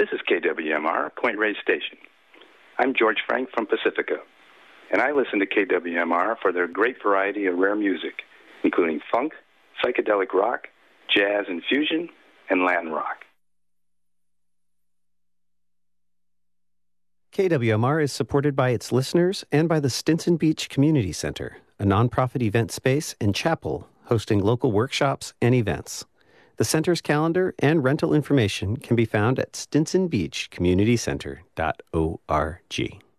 This is KWMR, Point Reyes Station. I'm George Frank from Pacifica, and I listen to KWMR for their great variety of rare music, including funk, psychedelic rock, jazz and fusion, and Latin rock. KWMR is supported by its listeners and by the Stinson Beach Community Center, a nonprofit event space and chapel hosting local workshops and events. The center's calendar and rental information can be found at stinsonbeachcommunitycenter.org.